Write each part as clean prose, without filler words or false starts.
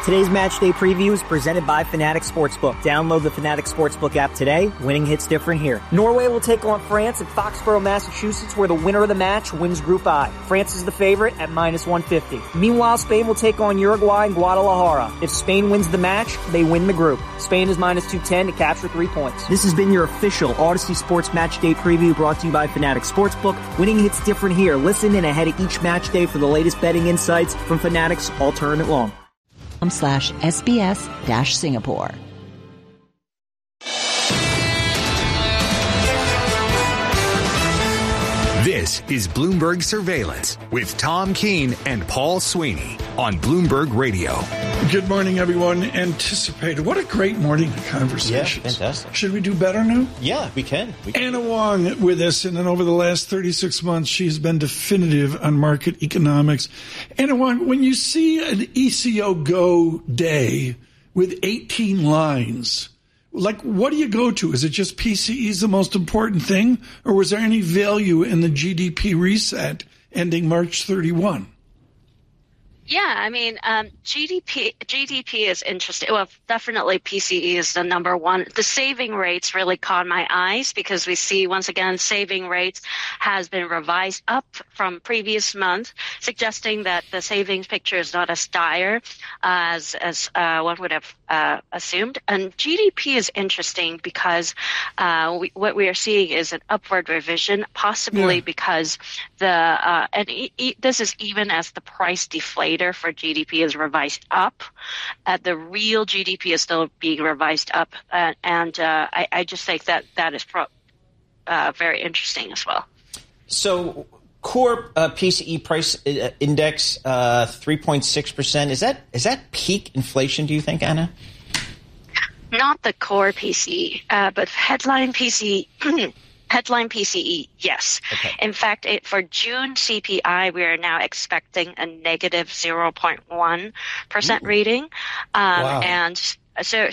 Today's match day preview is presented by Fanatics Sportsbook. Download the Fanatics Sportsbook app today. Winning hits different here. Norway will take on France at Foxborough, Massachusetts, where the winner of the match wins Group I. France is the favorite at -150. Meanwhile, Spain will take on Uruguay in Guadalajara. If Spain wins the match, they win the group. Spain is -210 to capture 3 points. This has been your official Odyssey Sports Match Day preview brought to you by Fanatics Sportsbook. Winning hits different here. Listen in ahead of each match day for the latest betting insights from Fanatics all tournament long. /SBS-Singapore. This is Bloomberg Surveillance with Tom Keene and Paul Sweeney on Bloomberg Radio. Good morning, everyone. Anticipated. What a great morning of conversations. Yeah, fantastic. Should we do better now? Yeah, we can. Anna Wong with us, and then over the last 36 months, she's been definitive on market economics. Anna Wong, when you see an ECO Go day with 18 lines, like, what do you go to? Is it just PCE is the most important thing? Or was there any value in the GDP reset ending March 31? Yeah, I mean, GDP is interesting. Well, definitely PCE is the number one. The saving rates really caught my eyes because we see, once again, saving rates has been revised up from previous month, suggesting that the savings picture is not as dire as one would have assumed. And GDP is interesting because what we are seeing is an upward revision, possibly because this is even as the price deflator for GDP is revised up. The real GDP is still being revised up. I just think that is very interesting as well. So core PCE price index 3.6%. Is that peak inflation, do you think, Anna? Not the core PCE, but headline PCE. Headline PCE, yes. Okay. In fact, for June CPI, we are now expecting a negative 0.1% reading. Wow. And so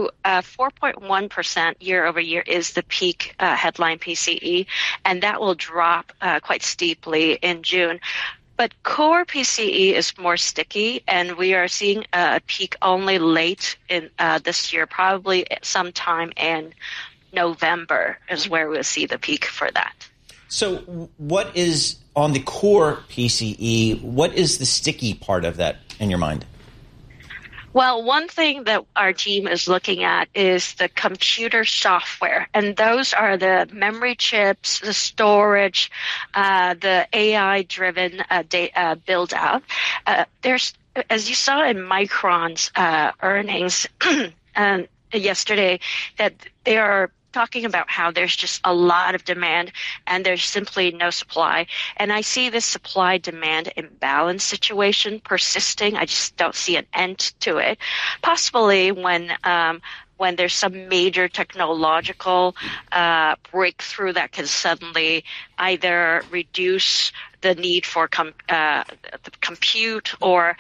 4.1% year over year is the peak headline PCE, and that will drop quite steeply in June. But core PCE is more sticky, and we are seeing a peak only late in this year, probably sometime in November is where we'll see the peak for that. So what is on the core PCE? What is the sticky part of that in your mind? Well, one thing that our team is looking at is the computer software, and those are the memory chips, the storage, the AI-driven build out. There's, as you saw in Micron's earnings yesterday, that they are talking about how there's just a lot of demand and there's simply no supply. And I see this supply-demand imbalance situation persisting. I just don't see an end to it. Possibly when there's some major technological breakthrough that can suddenly either reduce the need for compute or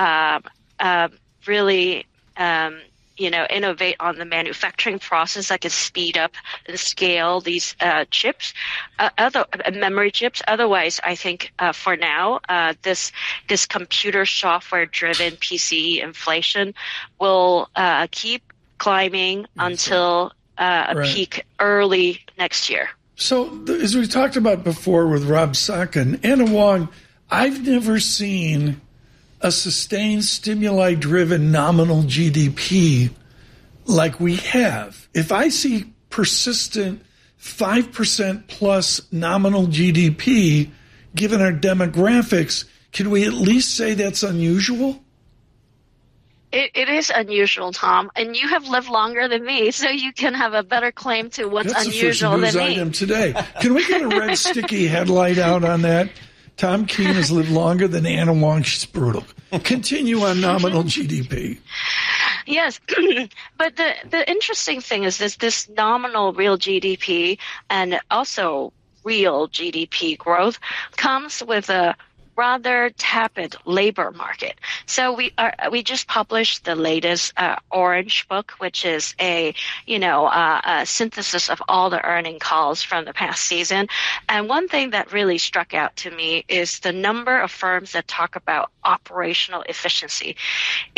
really innovate on the manufacturing process that can speed up and scale these chips, other memory chips. Otherwise, I think for now, this computer software-driven PCE inflation will keep climbing until a peak early next year. So, as we talked about before with Rob Saka and Anna Wong, I've never seen a sustained stimuli-driven nominal GDP like we have. If I see persistent 5% plus nominal GDP, given our demographics, can we at least say that's unusual? It is unusual, Tom, and you have lived longer than me, so you can have a better claim to what's unusual than me. That's the first news item today. Can we get a red sticky headlight out on that? Tom Keene has lived longer than Anna Wong. She's brutal. Continue on nominal GDP. Yes, but the interesting thing is this nominal real GDP and also real GDP growth comes with a rather tepid labor market. So we just published the latest Orange Book, which is a synthesis of all the earning calls from the past season. And one thing that really struck out to me is the number of firms that talk about operational efficiency.